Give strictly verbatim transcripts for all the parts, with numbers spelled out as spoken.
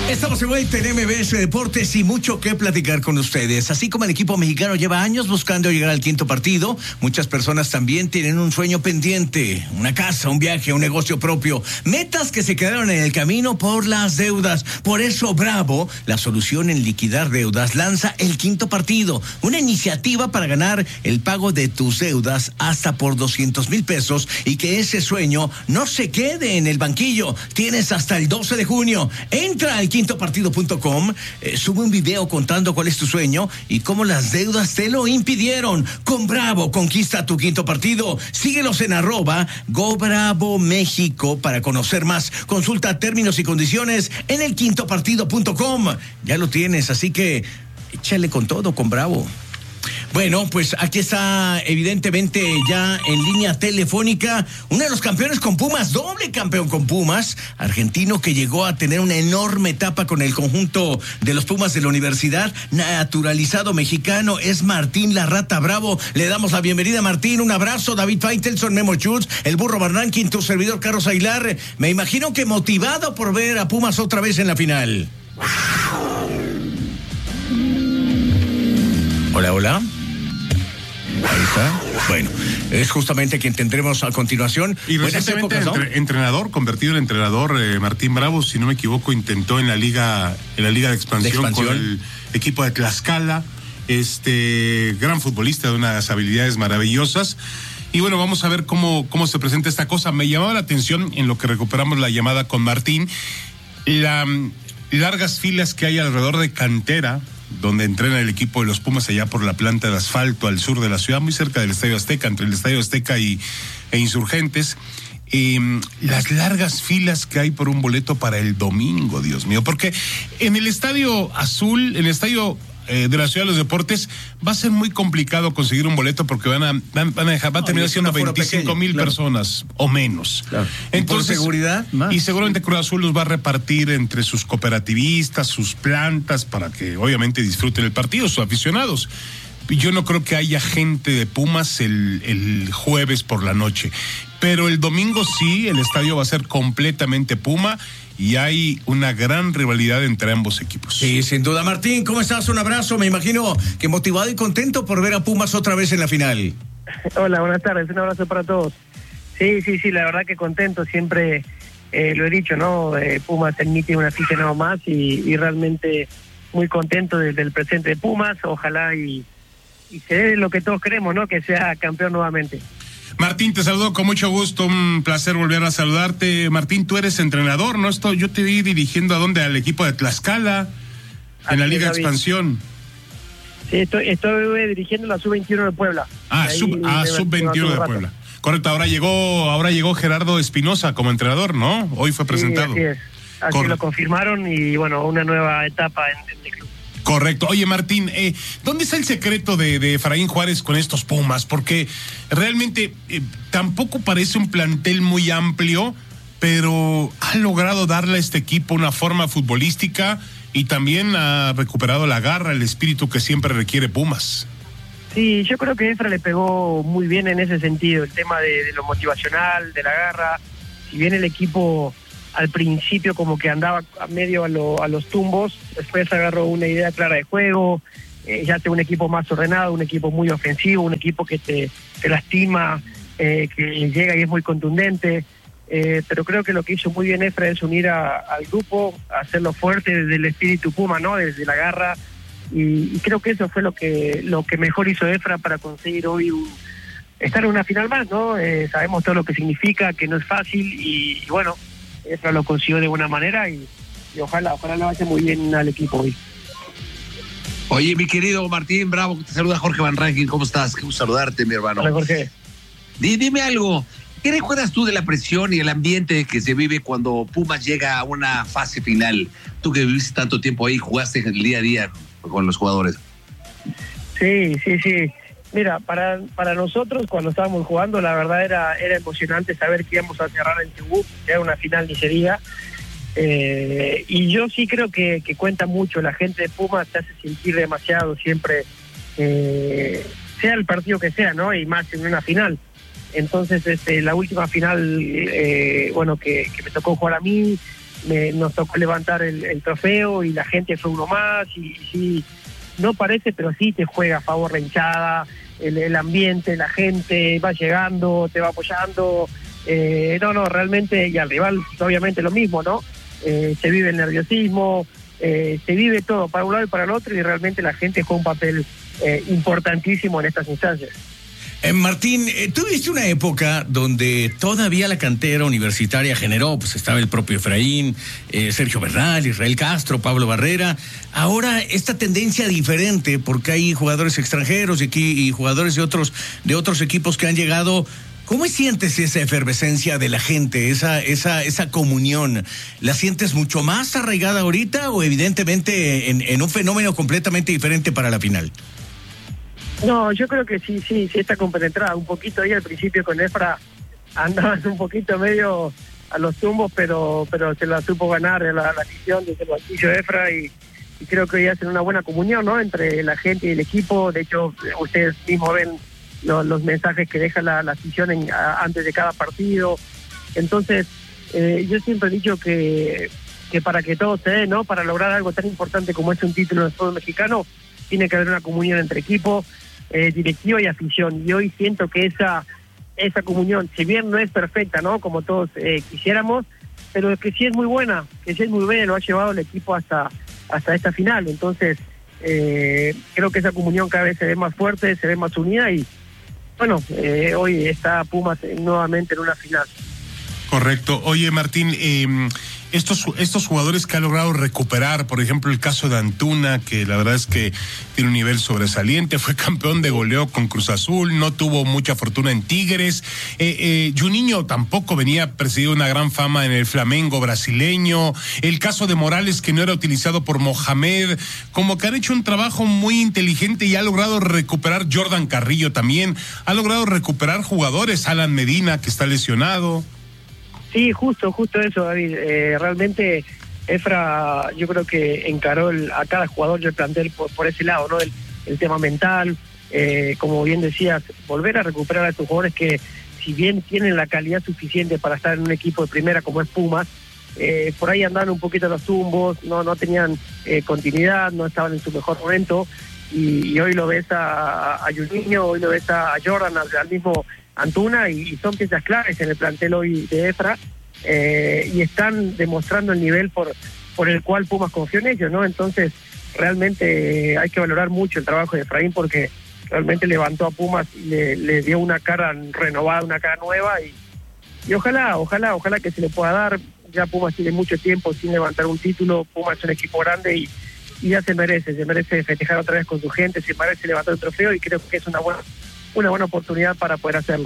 Estamos de vuelta en M B S Deportes y mucho que platicar con ustedes. Así como el equipo mexicano lleva años buscando llegar al quinto partido, muchas personas también tienen un sueño pendiente, una casa, un viaje, un negocio propio, metas que se quedaron en el camino por las deudas. Por eso Bravo, la solución en liquidar deudas, lanza el quinto partido, una iniciativa para ganar el pago de tus deudas hasta por doscientos mil pesos y que ese sueño no se quede en el banquillo. Tienes hasta el doce de junio. Entra al quinto partido punto com, eh, sube un video contando cuál es tu sueño y cómo las deudas te lo impidieron. Con Bravo, conquista tu quinto partido. Síguelos en arroba Go Bravo México para conocer más. Consulta términos y condiciones en el quinto partido punto com. Ya lo tienes, así que échale con todo con Bravo. Bueno, pues aquí está evidentemente ya en línea telefónica uno de los campeones con Pumas, doble campeón con Pumas, argentino que llegó a tener una enorme etapa con el conjunto de los Pumas de la universidad, naturalizado mexicano, es Martín La Rata Bravo. Le damos la bienvenida, Martín, un abrazo. David Faitelson, Memo Schultz, el Burro Barranquín, tu servidor Carlos Aguilar. Me imagino que motivado por ver a Pumas otra vez en la final. Hola, hola. Ahí está. Bueno, es justamente quien tendremos a continuación. Y recientemente épocas, ¿no? entre, entrenador, convertido en entrenador, eh, Martín Bravo, si no me equivoco, intentó en la liga, en la liga de expansión, de expansión con el equipo de Tlaxcala, este gran futbolista de unas habilidades maravillosas. Y bueno, vamos a ver cómo, cómo se presenta esta cosa. Me llamaba la atención en lo que recuperamos la llamada con Martín, las largas filas que hay alrededor de cantera, donde entrena el equipo de los Pumas allá por la planta de asfalto al sur de la ciudad, muy cerca del Estadio Azteca, entre el Estadio Azteca y, e Insurgentes. Eh, las largas filas que hay por un boleto para el domingo, Dios mío, porque en el Estadio Azul, en el Estadio eh, de la Ciudad de los Deportes, va a ser muy complicado conseguir un boleto porque van a, van, van a dejar, va a terminar no, siendo veinticinco mil claro. personas o menos. Claro. Entonces, ¿y por seguridad? Más. Y seguramente Cruz Azul los va a repartir entre sus cooperativistas, sus plantas, para que obviamente disfruten el partido, sus aficionados. Yo no creo que haya gente de Pumas el, el jueves por la noche, pero el domingo sí, el estadio va a ser completamente Puma y hay una gran rivalidad entre ambos equipos. Sí, sin duda. Martín, ¿cómo estás? Un abrazo. Me imagino que motivado y contento por ver a Pumas otra vez en la final. Hola, buenas tardes. Un abrazo para todos. Sí, sí, sí, la verdad que contento. Siempre eh, lo he dicho, ¿no? Eh, Pumas admite un aficionado más y, y realmente muy contento desde el presente de Pumas. Ojalá y, y se dé lo que todos queremos, ¿no? Que sea campeón nuevamente. Martín, te saludo con mucho gusto, un placer volver a saludarte. Martín, tú eres entrenador, ¿no? Esto, yo te vi dirigiendo a dónde, al equipo de Tlaxcala, en la Liga de Expansión. Sí, estoy, estoy dirigiendo la sub veintiuno de Puebla. Ah, sub, ah, sub veintiuno de Puebla. Correcto, ahora llegó, ahora llegó Gerardo Espinosa como entrenador, ¿no? Hoy fue presentado. Sí, así es. Así Cor- lo confirmaron y bueno, una nueva etapa en, en el club. Correcto. Oye, Martín, eh, ¿dónde está el secreto de, de Efraín Juárez con estos Pumas? Porque realmente eh, tampoco parece un plantel muy amplio, pero ha logrado darle a este equipo una forma futbolística y también ha recuperado la garra, el espíritu que siempre requiere Pumas. Sí, yo creo que Efra le pegó muy bien en ese sentido, el tema de, de lo motivacional, de la garra. Si bien el equipo al principio como que andaba a medio a, lo, a los tumbos, después agarró una idea clara de juego, eh, ya tiene un equipo más ordenado, un equipo muy ofensivo, un equipo que te, te lastima, eh, que llega y es muy contundente, eh, pero creo que lo que hizo muy bien Efra es unir a, al grupo, hacerlo fuerte desde el espíritu Puma, ¿no? Desde la garra, y, y creo que eso fue lo que lo que mejor hizo Efra para conseguir hoy un, estar en una final más, ¿no? Eh, sabemos todo lo que significa, que no es fácil, y, y bueno, Efra lo consiguió de buena manera y, y ojalá, ojalá lo vaya muy bien al equipo hoy. Oye, mi querido Martín Bravo, te saluda Jorge Van Rankin, ¿cómo estás? Qué gusto saludarte, mi hermano. Hola, Jorge. D- dime algo, ¿qué recuerdas tú de la presión y el ambiente que se vive cuando Pumas llega a una fase final? Tú que viviste tanto tiempo ahí, jugaste el día a día con los jugadores. Sí, sí, sí. Mira, para para nosotros cuando estábamos jugando, la verdad era era emocionante saber que íbamos a cerrar en Chubut, que era una final ni se diga. Eh, y yo sí creo que, que cuenta mucho, la gente de Pumas te hace sentir demasiado siempre, eh, sea el partido que sea, ¿no? Y más en una final. Entonces, este, la última final, eh, bueno, que, que me tocó jugar a mí, me, nos tocó levantar el, el trofeo y la gente fue uno más, y, y sí, no parece, pero sí te juega a favor la hinchada, el, el ambiente, la gente va llegando, te va apoyando, eh, no, no, realmente, y al rival obviamente lo mismo, ¿no? Eh, se vive el nerviosismo, eh, se vive todo para un lado y para el otro, y realmente la gente juega un papel eh, importantísimo en estas instancias. Eh, Martín, eh, tuviste una época donde todavía la cantera universitaria generó, pues estaba el propio Efraín, eh, Sergio Bernal, Israel Castro, Pablo Barrera. Ahora esta tendencia diferente, porque hay jugadores extranjeros y, aquí, y jugadores de otros, de otros equipos que han llegado. ¿Cómo sientes esa efervescencia de la gente, esa, esa, esa comunión? ¿La sientes mucho más arraigada ahorita o evidentemente en, en un fenómeno completamente diferente para la final? No, yo creo que sí, sí, sí está compenetrada. Un poquito ahí al principio con Efra andaban un poquito medio a los tumbos, pero pero se la supo ganar la, la afición desde el banquillo de Efra, y, y creo que hoy hacen una buena comunión, ¿no? Entre la gente y el equipo. De hecho, ustedes mismos ven los, los mensajes que deja la, la afición en, a, antes de cada partido. Entonces, eh, yo siempre he dicho que, que para que todo se dé, ¿no? Para lograr algo tan importante como es un título del fútbol mexicano, tiene que haber una comunión entre equipo, Eh, directiva y afición, y hoy siento que esa esa comunión, si bien no es perfecta, ¿no? Como todos eh, quisiéramos, pero que sí es muy buena, que sí es muy buena, lo ha llevado el equipo hasta hasta esta final. Entonces eh, creo que esa comunión cada vez se ve más fuerte, se ve más unida, y bueno, eh, hoy está Pumas nuevamente en una final. Correcto. Oye, Martín, eh, estos estos jugadores que ha logrado recuperar, por ejemplo, el caso de Antuna, que la verdad es que tiene un nivel sobresaliente, fue campeón de goleo con Cruz Azul, no tuvo mucha fortuna en Tigres. Eh, eh, Juninho tampoco venía presidido una gran fama en el Flamengo brasileño. El caso de Morales, que no era utilizado por Mohamed, como que han hecho un trabajo muy inteligente y ha logrado recuperar. Jordan Carrillo también ha logrado recuperar jugadores. Alan Medina, que está lesionado. Sí, justo, justo eso, David. Eh, realmente Efra, yo creo que encaró el, a cada jugador del plantel por, por ese lado, ¿no? El, el tema mental, eh, como bien decías, volver a recuperar a estos jugadores que, si bien tienen la calidad suficiente para estar en un equipo de primera como es Pumas, eh, por ahí andaban un poquito los tumbos, no no tenían eh, continuidad, no estaban en su mejor momento, y, y hoy lo ves a, a Juninho, hoy lo ves a Jordan, al, al mismo Antuna, y, y son piezas claves en el plantel hoy de Efra, eh, y están demostrando el nivel por por el cual Pumas confió en ellos, ¿no? Entonces, realmente eh, hay que valorar mucho el trabajo de Efraín, porque realmente levantó a Pumas y le, le dio una cara renovada, una cara nueva, y, y ojalá, ojalá, ojalá que se le pueda dar. Ya Pumas tiene mucho tiempo sin levantar un título, Pumas es un equipo grande y, y ya se merece, se merece festejar otra vez con su gente, se merece levantar un trofeo, y creo que es una buena una buena oportunidad para poder hacerlo.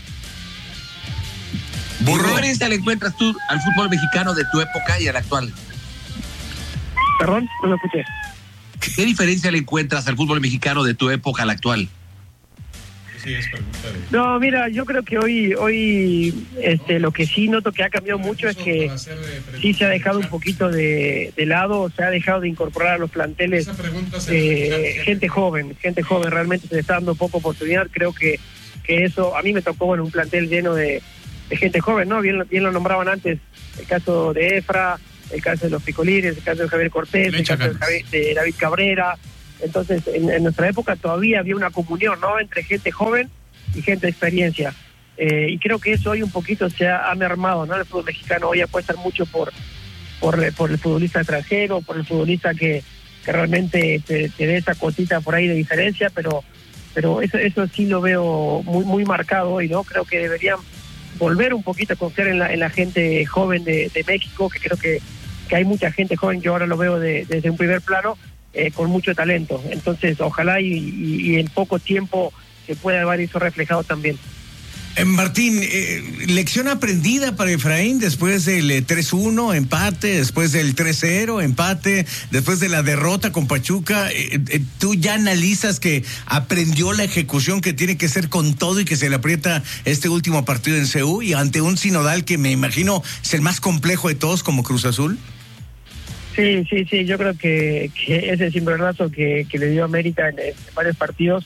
¿Qué diferencia le encuentras tú al fútbol mexicano de tu época y al actual? Perdón, no lo escuché. ¿Qué diferencia le encuentras al fútbol mexicano de tu época al actual? Sí, es pregunta de... No, mira, yo creo que hoy hoy este lo que sí noto que ha cambiado mucho es que sí se ha dejado un poquito de, de lado, se ha dejado de incorporar a los planteles eh, gente joven, gente joven, realmente se le está dando poca oportunidad. Creo que, que eso, a mí me tocó en un plantel lleno de, de gente joven, ¿no? Bien, bien lo nombraban antes, el caso de Efra, el caso de los Picolines, el caso de Javier Cortés, el caso de, Javier, de David Cabrera. Entonces, en, en nuestra época todavía había una comunión, ¿no? Entre gente joven y gente de experiencia. Eh, y creo que eso hoy un poquito se ha, ha mermado, ¿no? El fútbol mexicano hoy apuesta mucho por, por, por el futbolista extranjero, por el futbolista que, que realmente te, te dé esa cosita por ahí de diferencia, pero pero eso eso sí lo veo muy muy marcado hoy, ¿no? Creo que deberían volver un poquito a confiar en la, en la gente joven de, de México, que creo que, que hay mucha gente joven, yo ahora lo veo de, desde un primer plano, Eh, con mucho talento. Entonces, ojalá y, y, y en poco tiempo se pueda ver eso reflejado también. Eh, Martín, eh, lección aprendida para Efraín después del eh, tres uno, empate, después del tres cero, empate, después de la derrota con Pachuca. Eh, eh, ¿Tú ya analizas que aprendió la ejecución que tiene que ser con todo y que se le aprieta este último partido en C U y ante un sinodal que me imagino es el más complejo de todos como Cruz Azul? Sí, sí, sí, yo creo que, que ese cimbronazo que, que le dio América en, en varios partidos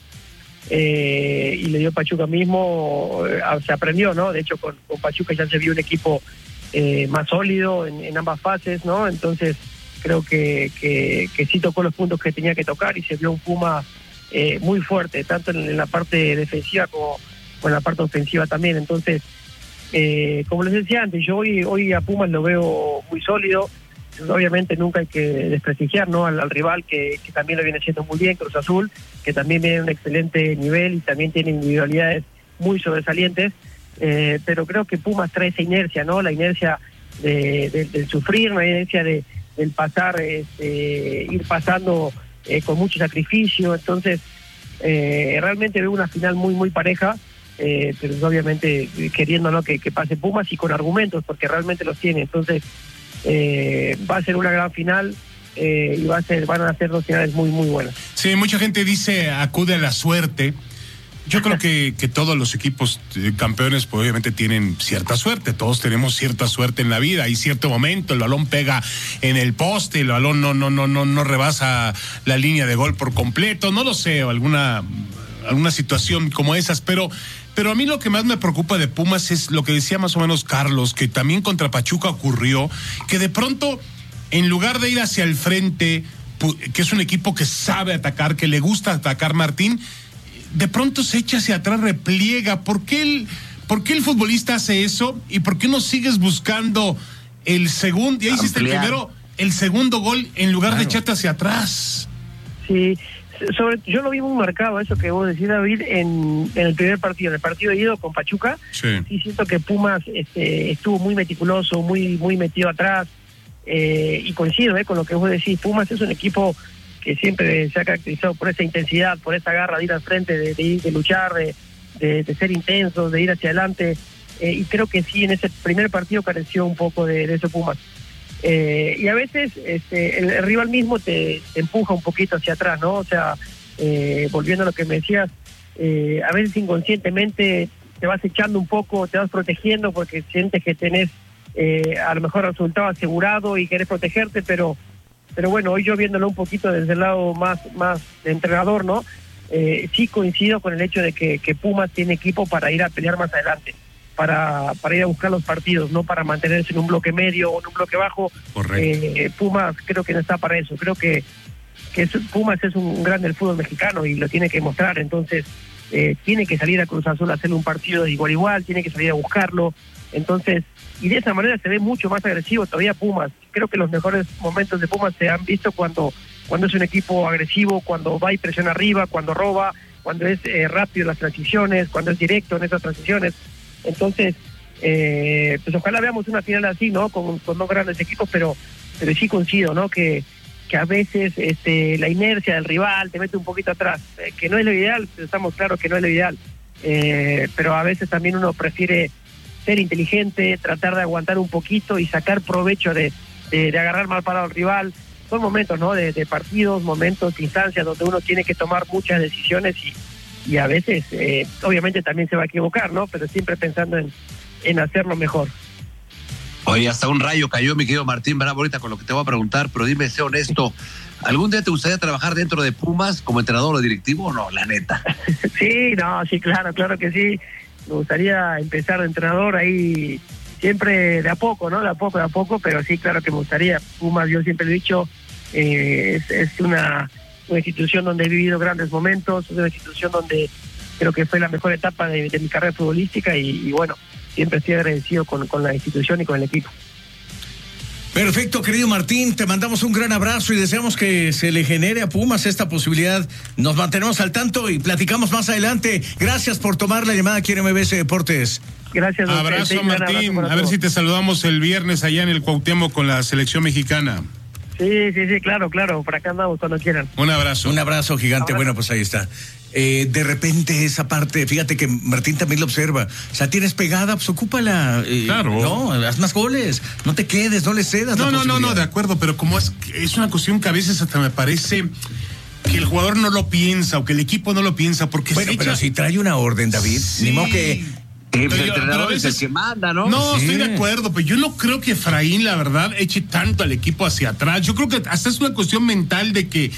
eh, y le dio Pachuca mismo, eh, se aprendió, ¿no? De hecho, con, con Pachuca ya se vio un equipo eh, más sólido en, en ambas fases, ¿no? Entonces creo que, que, que sí tocó los puntos que tenía que tocar y se vio un Puma eh, muy fuerte, tanto en, en la parte defensiva como, como en la parte ofensiva también. Entonces, eh, como les decía antes, yo hoy, hoy a Pumas lo veo muy sólido. Obviamente nunca hay que desprestigiar, ¿no?, al, al rival que, que también lo viene haciendo muy bien, Cruz Azul, que también viene a un excelente nivel y también tiene individualidades muy sobresalientes, eh, pero creo que Pumas trae esa inercia, ¿no?, la inercia de, de, del sufrir, la inercia de, del pasar, este, ir pasando eh, con mucho sacrificio. Entonces eh, realmente veo una final muy muy pareja, eh, pero obviamente queriendo, ¿no?, que, que pase Pumas y con argumentos, porque realmente los tiene. Entonces Eh, va a ser una gran final eh, y va a ser, van a ser dos finales muy muy buenas. Sí, mucha gente dice acude a la suerte. Yo creo que, que todos los equipos eh, campeones pues obviamente tienen cierta suerte, todos tenemos cierta suerte en la vida, hay cierto momento, el balón pega en el poste, el balón no, no, no, no, no rebasa la línea de gol por completo, no lo sé, o alguna, alguna situación como esas, pero Pero a mí lo que más me preocupa de Pumas es lo que decía más o menos Carlos, que también contra Pachuca ocurrió, que de pronto, en lugar de ir hacia el frente, que es un equipo que sabe atacar, que le gusta atacar, Martín, de pronto se echa hacia atrás, repliega. ¿Por qué el, por qué el futbolista hace eso? ¿Y por qué no sigues buscando el segundo? Ya hiciste el primero, el segundo gol, en lugar claro. de echarte hacia atrás. Sí. Sobre, yo lo vi muy marcado, eso que vos decís, David, en, en el primer partido, en el partido de ida con Pachuca. Sí. Sí siento que Pumas este, estuvo muy meticuloso, muy muy metido atrás, eh, y coincido eh, con lo que vos decís. Pumas es un equipo que siempre se ha caracterizado por esa intensidad, por esa garra de ir al frente, de, de, ir, de luchar, de, de, de ser intensos, de ir hacia adelante, eh, y creo que sí, en ese primer partido careció un poco de, de eso Pumas. Eh, y a veces este, el, el rival mismo te, te empuja un poquito hacia atrás, ¿no? O sea, eh, volviendo a lo que me decías, eh, a veces inconscientemente te vas echando un poco, te vas protegiendo porque sientes que tenés eh, a lo mejor el resultado asegurado y querés protegerte, pero pero bueno, hoy yo viéndolo un poquito desde el lado más, más de entrenador, ¿no? Eh, sí coincido con el hecho de que, que Pumas tiene equipo para ir a pelear más adelante. Para, para ir a buscar los partidos, no para mantenerse en un bloque medio o en un bloque bajo. Correcto. Eh, Pumas creo que no está para eso. Creo que, que es, Pumas es un gran del fútbol mexicano y lo tiene que mostrar. Entonces eh, tiene que salir a Cruz Azul a hacerle un partido de igual a igual, tiene que salir a buscarlo. Entonces, y de esa manera se ve mucho más agresivo todavía Pumas. Creo que los mejores momentos de Pumas se han visto cuando, cuando es un equipo agresivo, cuando va y presiona arriba, cuando roba, cuando es eh, rápido en las transiciones, cuando es directo en esas transiciones. Entonces, eh, pues ojalá veamos una final así, ¿no? Con, con dos grandes equipos, pero pero sí coincido, ¿no? Que, que a veces este, la inercia del rival te mete un poquito atrás, eh, que no es lo ideal, estamos claros que no es lo ideal, eh, pero a veces también uno prefiere ser inteligente, tratar de aguantar un poquito y sacar provecho de, de, de agarrar mal parado al rival. Son momentos, ¿no? De, de partidos, momentos, instancias donde uno tiene que tomar muchas decisiones y y a veces, eh, obviamente también se va a equivocar, ¿no? Pero siempre pensando en, en hacerlo mejor. Oye, hasta un rayo cayó, mi querido Martín Bravo, ahorita con lo que te voy a preguntar, pero dime, sé honesto, ¿algún día te gustaría trabajar dentro de Pumas como entrenador o directivo o no, la neta? Sí, no, sí, claro, claro que sí. Me gustaría empezar de entrenador ahí, siempre de a poco, ¿no? De a poco, de a poco, pero sí, claro que me gustaría. Pumas, yo siempre he dicho, eh, es, es una... una institución donde he vivido grandes momentos, es una institución donde creo que fue la mejor etapa de, de mi carrera futbolística y, y bueno, siempre estoy agradecido con, con la institución y con el equipo. Perfecto, querido Martín, te mandamos un gran abrazo y deseamos que se le genere a Pumas esta posibilidad. Nos mantenemos al tanto y platicamos más adelante. Gracias por tomar la llamada aquí en M B S Deportes. Gracias. Abrazo, sí, Martín. Abrazo a ver si te saludamos el viernes allá en el Cuauhtémoc con la selección mexicana. Sí, sí, sí, claro, claro, por acá andamos cuando quieran. Un abrazo. Un abrazo gigante, abrazo. Bueno, pues ahí está. Eh, de repente esa parte, fíjate que Martín también lo observa, o sea, tienes pegada, pues ocúpala. Eh, claro. No, haz más goles, no te quedes, no le cedas. No, la no, no, no, de acuerdo, pero como es, es una cuestión que a veces hasta me parece que el jugador no lo piensa o que el equipo no lo piensa, porque bueno, se pero echa... si trae una orden, David, sí. Ni modo que... El entrenador es el que manda, ¿no? No, sí. estoy de acuerdo, pero yo no creo que Efraín, la verdad, eche tanto al equipo hacia atrás. Yo creo que hasta es una cuestión mental de que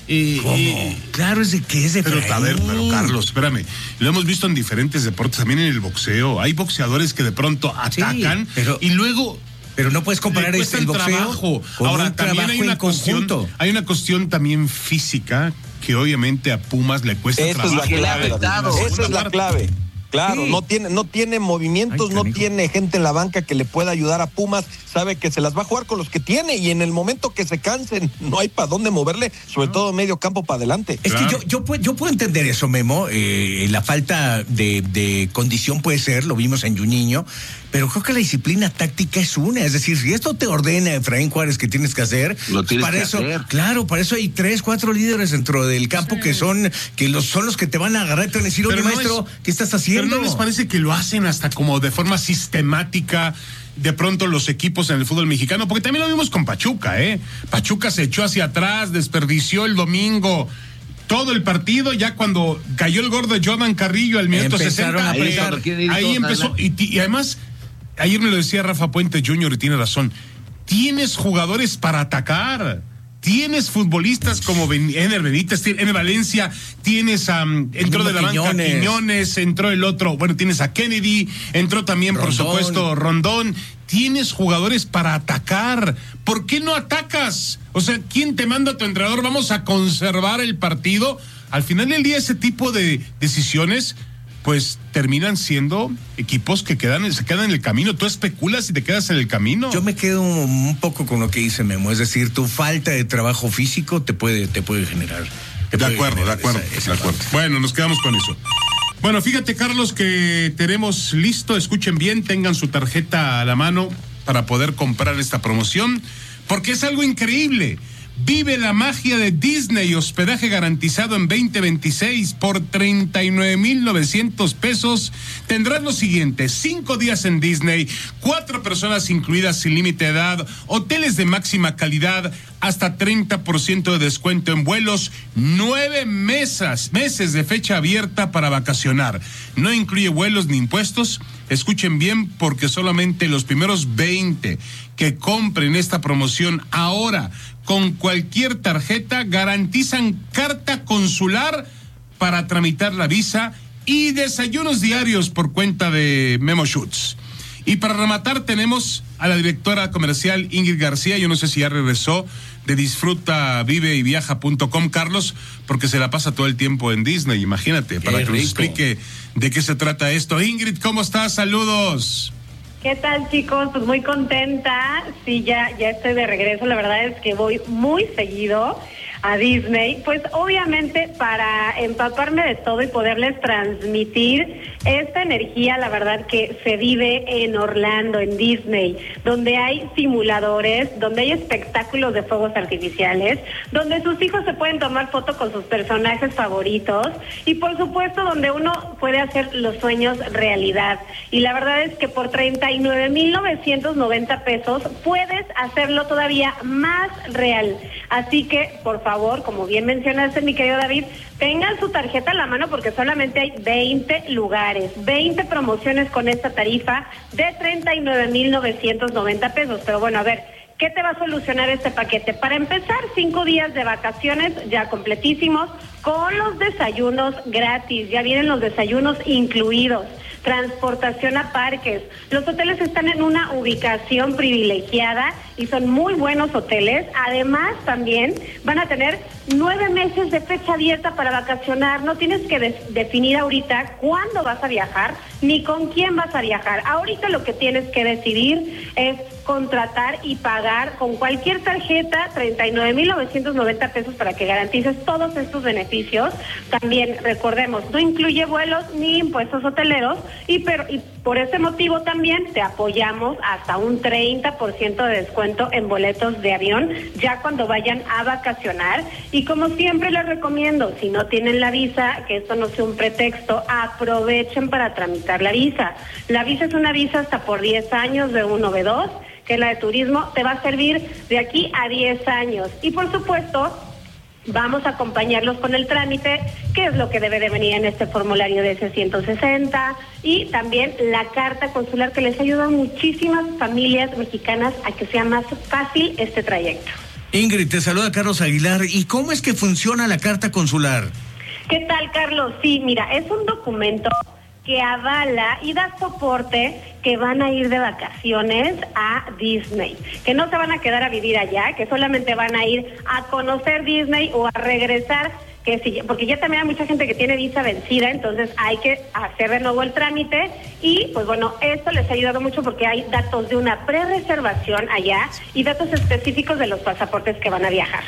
Eh, ¿Cómo? Eh, claro, es de que es de pero, a ver, pero Carlos, espérame. Lo hemos visto en diferentes deportes, también en el boxeo. Hay boxeadores que de pronto atacan sí, pero, y luego... Pero no puedes comparar este el boxeo trabajo. Con Ahora, un también hay una cuestión, hay una cuestión también física que obviamente a Pumas le cuesta Esa trabajo. Es la clave, Esa es la clave. Claro, sí. no tiene, no tiene movimientos, Ay, no tiene gente en la banca que le pueda ayudar a Pumas, sabe que se las va a jugar con los que tiene y en el momento que se cansen no hay para dónde moverle, sobre no. todo medio campo para adelante. Es claro. que yo, yo, puedo, yo puedo entender eso, Memo, eh, la falta de, de condición puede ser, lo vimos en Juninho, pero creo que la disciplina táctica es una, es decir, si esto te ordena Efraín Juárez que tienes que hacer, lo tienes para que eso, hacer. Claro, para eso hay tres, cuatro líderes dentro del campo sí. que son, que los, son los que te van a agarrar y te van a decir, oye, no maestro, es, ¿qué estás haciendo? Pero no les parece que lo hacen hasta como de forma sistemática, de pronto los equipos en el fútbol mexicano, porque también lo vimos con Pachuca, ¿eh? Pachuca se echó hacia atrás, desperdició el domingo todo el partido, ya cuando cayó el gordo Jordan Carrillo al minuto Empezaron sesenta, a ahí, ahí empezó, y, y además, ayer me lo decía Rafa Puente junior y tiene razón, tienes jugadores para atacar. Tienes futbolistas como ben, Ener Benítez, Ener Valencia, tienes a, um, entró de la banca Quiñones. Quiñones, entró el otro, bueno, tienes a Kennedy, entró también, Rondón. por supuesto, Rondón. Tienes jugadores para atacar. ¿Por qué no atacas? O sea, ¿quién te manda a tu entrenador? Vamos a conservar el partido. Al final del día, ese tipo de decisiones, pues terminan siendo equipos que quedan, se quedan en el camino. Tú especulas y te quedas en el camino. Yo me quedo un, un poco con lo que dice Memo, es decir, tu falta de trabajo físico te puede, te puede generar. Te de puede acuerdo, generar de acuerdo, esa, esa de acuerdo. Bueno, nos quedamos con eso. Bueno, fíjate, Carlos, que tenemos listo, escuchen bien, tengan su tarjeta a la mano para poder comprar esta promoción, porque es algo increíble. Vive la magia de Disney, hospedaje garantizado en veinte veintiséis por treinta y nueve mil novecientos pesos. Tendrás lo siguiente: cinco días en Disney, cuatro personas incluidas sin límite de edad, hoteles de máxima calidad, hasta treinta por ciento de descuento en vuelos, nueve mesas, meses de fecha abierta para vacacionar. No incluye vuelos ni impuestos. Escuchen bien, porque solamente los primeros veinte que compren esta promoción ahora con cualquier tarjeta garantizan carta consular para tramitar la visa y desayunos diarios por cuenta de Memo Schutz. Y para rematar tenemos a la directora comercial Ingrid García, yo no sé si ya regresó, de disfruta vive y viaja punto com, Carlos, porque se la pasa todo el tiempo en Disney, imagínate, para qué que rico. nos explique de qué se trata esto. Ingrid, ¿cómo estás? Saludos. ¿Qué tal, chicos? Pues muy contenta. Sí, ya, ya estoy de regreso. La verdad es que voy muy seguido a Disney, pues obviamente para empaparme de todo y poderles transmitir esta energía, la verdad que se vive en Orlando, en Disney, donde hay simuladores, donde hay espectáculos de fuegos artificiales, donde sus hijos se pueden tomar foto con sus personajes favoritos y por supuesto donde uno puede hacer los sueños realidad. Y la verdad es que por treinta y nueve mil novecientos noventa pesos puedes hacerlo todavía más real. Así que, por favor, favor, como bien mencionaste, mi querido David, tengan su tarjeta a la mano porque solamente hay veinte lugares, veinte promociones con esta tarifa de treinta y nueve mil novecientos noventa pesos. Pero bueno, a ver, ¿qué te va a solucionar este paquete? Para empezar, cinco días de vacaciones ya completísimos con los desayunos gratis. Ya vienen los desayunos incluidos. Transportación a parques. Los hoteles están en una ubicación privilegiada y son muy buenos hoteles. Además, también van a tener nueve meses de fecha abierta para vacacionar. No tienes que de- definir ahorita cuándo vas a viajar ni con quién vas a viajar. Ahorita lo que tienes que decidir es contratar y pagar con cualquier tarjeta treinta y nueve mil novecientos noventa pesos para que garantices todos estos beneficios. También recordemos, no incluye vuelos ni impuestos hoteleros y, pero, y por ese motivo también te apoyamos hasta un treinta por ciento de descuento en boletos de avión ya cuando vayan a vacacionar. Y como siempre les recomiendo, si no tienen la visa, que esto no sea un pretexto, aprovechen para tramitar la visa. La visa es una visa hasta por diez años de uno B dos, que la de turismo te va a servir de aquí a diez años. Y por supuesto, vamos a acompañarlos con el trámite, que es lo que debe de venir en este formulario de C ciento sesenta, y también la carta consular que les ayuda a muchísimas familias mexicanas a que sea más fácil este trayecto. Ingrid, te saluda Carlos Aguilar. ¿Y cómo es que funciona la carta consular? ¿Qué tal, Carlos? Sí, mira, es un documento que avala y da soporte que van a ir de vacaciones a Disney, que no se van a quedar a vivir allá, que solamente van a ir a conocer Disney o a regresar, que sí, porque ya también hay mucha gente que tiene visa vencida, entonces hay que hacer de nuevo el trámite y pues bueno, esto les ha ayudado mucho porque hay datos de una pre-reservación allá y datos específicos de los pasaportes que van a viajar.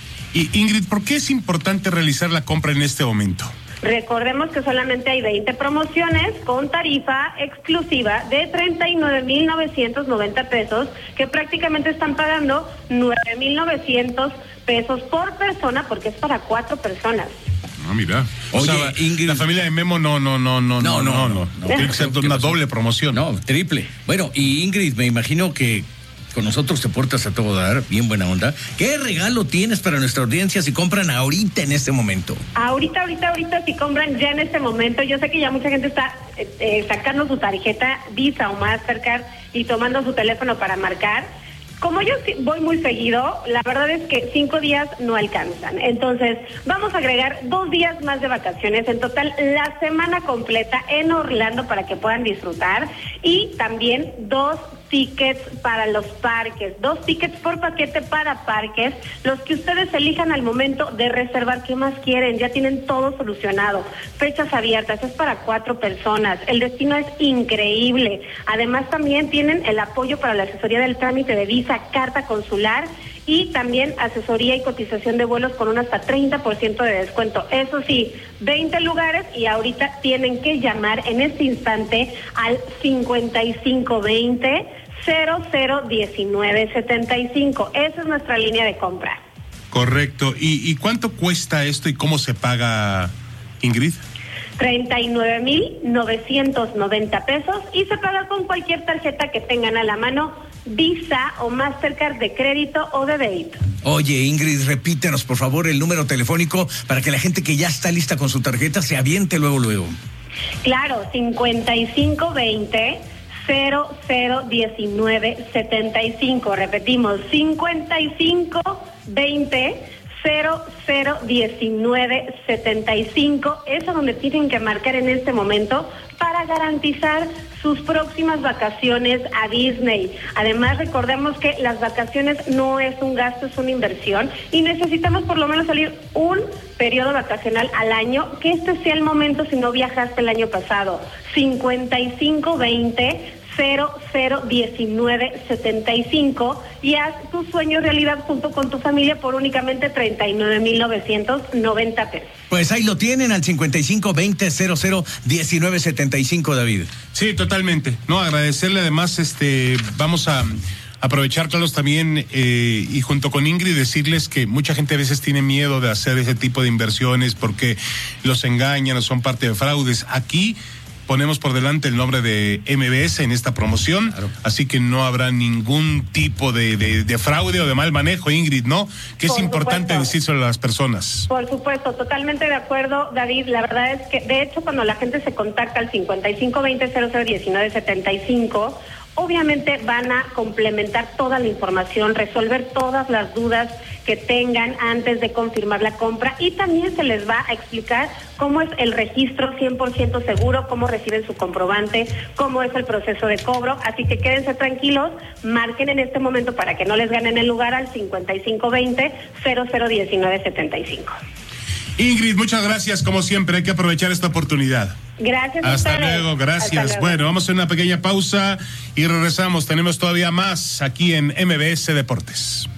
Y Ingrid, ¿por qué es importante realizar la compra en este momento? Recordemos que solamente hay veinte promociones con tarifa exclusiva de treinta y nueve mil novecientos noventa pesos, que prácticamente están pagando nueve mil novecientos pesos por persona, porque es para cuatro personas. Ah, mira. O Oye, sea, Ingrid, la familia de Memo no, no, no, no, no, no, no, no. no. Tiene que ser una doble promoción. No, triple. Bueno, y Ingrid, me imagino que con nosotros te portas a todo dar, bien buena onda. ¿Qué regalo tienes para nuestra audiencia si compran ahorita en este momento? Ahorita, ahorita, ahorita, si compran ya en este momento, yo sé que ya mucha gente está eh, eh, sacando su tarjeta Visa o Mastercard y tomando su teléfono para marcar. Como yo voy muy seguido, la verdad es que cinco días no alcanzan. Entonces, vamos a agregar dos días más de vacaciones. En total, la semana completa en Orlando para que puedan disfrutar. Y también dos tickets para los parques. Dos tickets por paquete para parques. Los que ustedes elijan al momento de reservar. ¿Qué más quieren? Ya tienen todo solucionado. Fechas abiertas. Es para cuatro personas. El destino es increíble. Además, también tienen el apoyo para la asesoría del trámite de visa, carta consular y también asesoría y cotización de vuelos con un hasta treinta por ciento de descuento. Eso sí, veinte lugares y ahorita tienen que llamar en este instante al cincuenta y cinco veinte cero cero diecinueve setenta y cinco. Esa es nuestra línea de compra. Correcto. ¿Y, y cuánto cuesta esto y cómo se paga, Ingrid? treinta y nueve mil novecientos noventa pesos y se paga con cualquier tarjeta que tengan a la mano, Visa o Mastercard de crédito o de débito. Oye, Ingrid, repítenos por favor el número telefónico para que la gente que ya está lista con su tarjeta se aviente luego, luego. Claro, cincuenta y cinco veinte cero cero diecinueve setenta y cinco. Repetimos, cincuenta y cinco veinte cero cero diecinueve setenta y cinco. Eso es donde tienen que marcar en este momento para garantizar sus próximas vacaciones a Disney. Además, recordemos que las vacaciones no es un gasto, es una inversión y necesitamos por lo menos salir un periodo vacacional al año, que este sea el momento si no viajaste el año pasado. cincuenta y cinco veinte cero cero diecinueve setenta y cinco y haz tu sueño realidad junto con tu familia por únicamente treinta y nueve mil novecientos noventa pesos. Pues ahí lo tienen al cincuenta y cinco veinte cero cero diecinueve setenta y cinco, David. Sí, totalmente. No, agradecerle además, este, vamos a aprovechar, Carlos, también eh, y junto con Ingrid decirles que mucha gente a veces tiene miedo de hacer ese tipo de inversiones porque los engañan o son parte de fraudes. Aquí ponemos por delante el nombre de M B S en esta promoción, claro. Así que no habrá ningún tipo de, de, de fraude o de mal manejo, Ingrid, ¿no? Que es importante decírselo a las personas. Por supuesto, totalmente de acuerdo, David. La verdad es que, de hecho, cuando la gente se contacta al cincuenta y cinco veinte cero cero diecinueve setenta y cinco, obviamente van a complementar toda la información, resolver todas las dudas que tengan antes de confirmar la compra y también se les va a explicar cómo es el registro cien por ciento seguro, cómo reciben su comprobante, cómo es el proceso de cobro, así que quédense tranquilos, marquen en este momento para que no les ganen el lugar al cincuenta y cinco veinte cero cero diecinueve setenta y cinco. Ingrid, muchas gracias, como siempre, hay que aprovechar esta oportunidad. Gracias. Hasta luego, gracias. Hasta luego. Bueno, vamos a hacer una pequeña pausa y regresamos. Tenemos todavía más aquí en M B S Deportes.